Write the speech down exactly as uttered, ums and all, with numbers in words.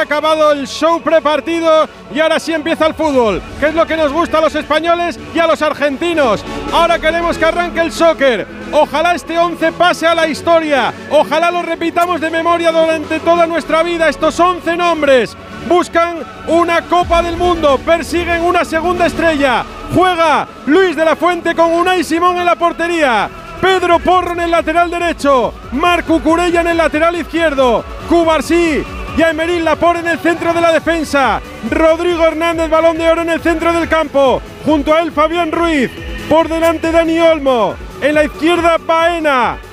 ha acabado el show prepartido y ahora sí empieza el fútbol, que es lo que nos gusta a los españoles y a los argentinos. Ahora queremos que arranque el soccer. Ojalá este once pase a la historia. Ojalá lo repitamos de memoria durante toda nuestra vida. Estos once nombres buscan una Copa del Mundo, persiguen una segunda estrella. Juega Luis de la Fuente con Unai Simón en la portería, Pedro Porro en el lateral derecho, Marc Cucurella en el lateral izquierdo, Cubarsí y Aymeric Laporte en el centro de la defensa, Rodrigo Hernández, Balón de Oro, en el centro del campo, junto a él Fabián Ruiz, por delante Dani Olmo, en la izquierda Baena,